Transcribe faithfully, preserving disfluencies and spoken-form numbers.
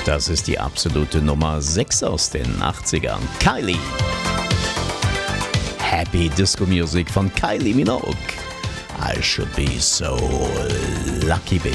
Das ist die absolute Nummer sechs aus den achtzigern. Kylie. Happy Disco Music von Kylie Minogue. I should be so lucky, baby.